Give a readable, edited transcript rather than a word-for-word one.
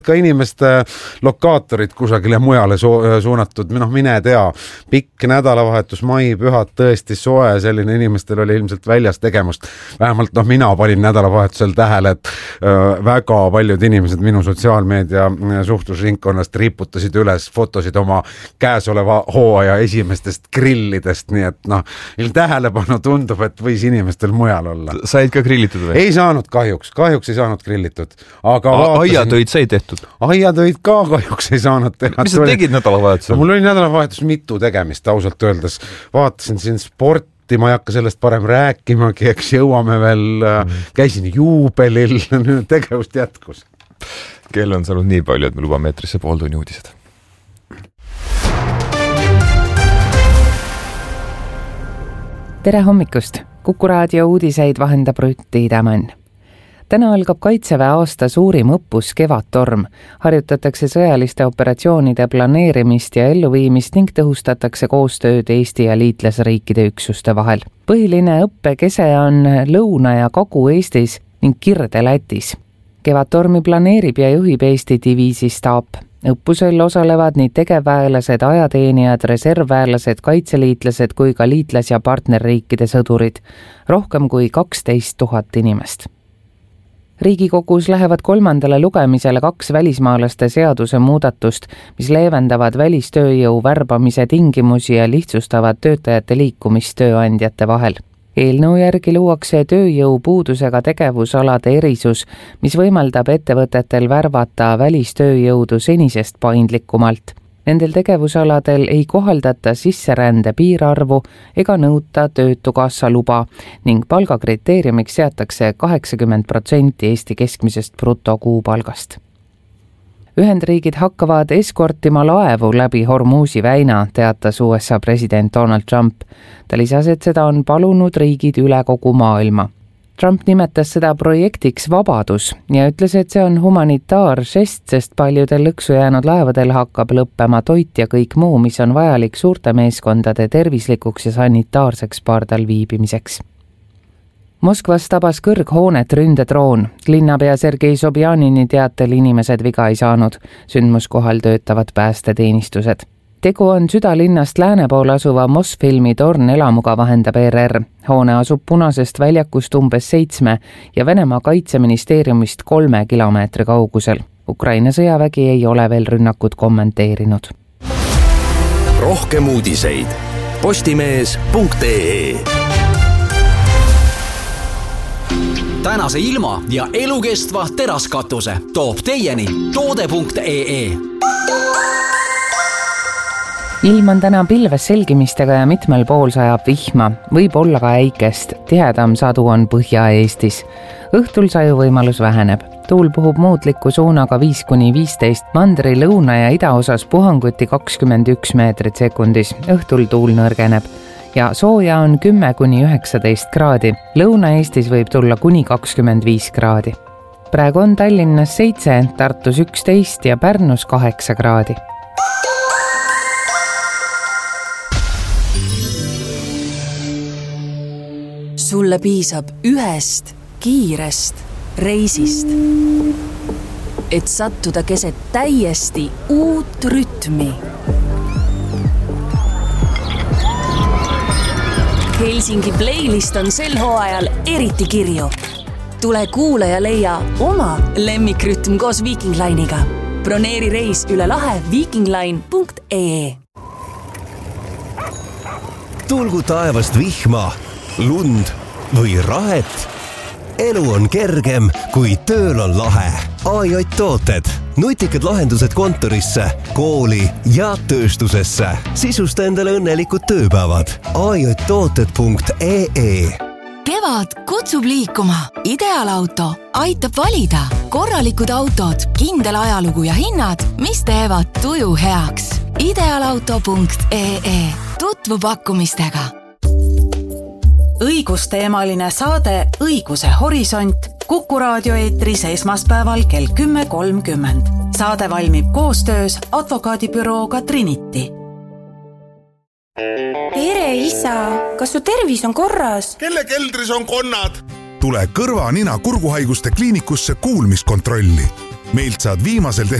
ka inimeste lokaatorid kusagile mujale suunatud, mine tea, pikk nädalavahetus, maipühad, tõesti soe, selline inimestel oli ilmselt väljas tegemust. Vähemalt mina panin nädalavahetusel tähele, et väga paljud inimesed minu sotsiaalmeedia suhtlusringkonnast riputasid üles fotosid oma käesoleva hooaja esimestest grillidest, nii et tähelepanu tundub, et võis inimestel mujal olla. Said ka grillitud või? Ei saanud kahjuks ei saanud grillitud. Aga aiatöid sai tehtud? Aiatöid ka kahjuks ei saanud teha. Mis sa tegid nädalavahetusel? Mul oli nädalavahetus mitu tegemist, ausalt öeldes. Vaatasin siin sporti, ma ei hakka sellest parem rääkimagi, eks jõuame veel, käisin juubelil, tegevust jätkus. Kell on saanud nii palju, et me lubame eetrisse pooltunni uudised. Tere hommikust! Kuku raadio uudiseid vahendab Rütti Idamann. Täna algab Kaitseväe aasta suurim õppus Kevadtorm. Harjutatakse sõjaliste operatsioonide planeerimist ja elluviimist ning tõhustatakse koostööd Eesti ja liitlasriikide üksuste vahel. Põhiline õppekese on Lõuna- ja Kagu-Eestis ning Kirde-Lätis. Kevadtormi planeerib ja juhib Eesti diviisi staap. Õppusel osalevad nii tegevväelased, ajateenijad, reservväelased, kaitseliitlased kui ka liitlas- ja partnerriikide sõdurid. Rohkem kui 12 000 inimest. Riigikogus lähevad 3. lugemisele 2 välismaalaste seaduse muudatust, mis leevendavad välistööjõu värbamise tingimusi ja lihtsustavad töötajate liikumist tööandjate vahel. Eelnõu järgi luuakse tööjõu puudusega tegevusalade erisus, mis võimaldab ettevõtetel värvata välistööjõudu senisest paindlikumalt. Nendel tegevusaladel ei kohaldata sisserände piirarvu ega nõuta töötukassa luba ning palgakriteeriumiks seatakse 80% Eesti keskmisest brutokuupalgast. Ühendriigid hakkavad eskortima laevu läbi Hormuzi väina, teatas USA president Donald Trump. Ta lisas, et seda on palunud riigid üle kogu maailma. Trump nimetas seda projektiks Vabadus ja ütles, et see on humanitaaržest, sest paljudel lõksu jäänud laevadel hakkab lõppema toit ja kõik muu, mis on vajalik suurte meeskondade tervislikuks ja sanitaarseks pardal viibimiseks. Moskvas tabas kõrghoonet ründedroon. Linnapea Sergei Sobjanini teatel inimesed viga ei saanud. Sündmuskohal töötavad päästeteenistused. Tegu on südalinnast lääne pool asuva Mosfilmi tornelamuga, vahendab ERR. Hoone asub Punasest väljakust umbes 7 ja Venemaa kaitseministeeriumist 3 kilomeetri kaugusel. Ukraina sõjavägi ei ole veel rünnakut kommenteerinud. Rohkem uudiseid postimees.ee. Tänase ilma ja elukestva teraskatuse toob teieni toode.ee. Ilm on täna pilves selgimistega ja mitmel pool sajab vihma, võib olla ka äikest, tihedam sadu on Põhja-Eestis. Õhtul saju võimalus väheneb. Tuul puhub muutliku suunaga 5-15, mandri lõuna ja idaosas puhanguti 21 meetrit sekundis. Õhtul tuul nõrgeneb ja sooja on 10-19 kraadi. Lõuna-Eestis võib tulla kuni 25 kraadi. Praegu on Tallinnas 7, Tartus 11 ja Pärnus 8 kraadi. Sulle piisab ühest kiirest reisist, et sattuda keset täiesti uut rütmi. Helsingi playlist on sel hooajal eriti kirju. Tule kuula ja leia oma lemmikrütm koos Viking Line'iga. Broneeri reis üle lahe vikingline.ee. Tulgu taevast vihma, lund või rahet. Elu on kergem, kui tööl on lahe. AJ Tooted. Nutikad lahendused kontorisse, kooli ja tööstusesse. Sisusta endale õnnelikud tööpäevad. ajtooted.ee. Kevad kutsub liikuma. Ideaalauto aitab valida. Korralikud autod, kindel ajalugu ja hinnad, mis teevad tuju heaks. Ideaalauto.ee. Tutvu pakkumistega. Õigusteemaline saade Õiguse horisont Kuku raadio eetris esmaspäeval kell 10.30. Saade valmib koostöös advokaadibürooga Trinity. Tere isa, kas su tervis on korras? Kelle keldris on konnad? Tule kõrva-nina kurguhaiguste kliinikusse kuulmiskontrolli. meilt saad viimasel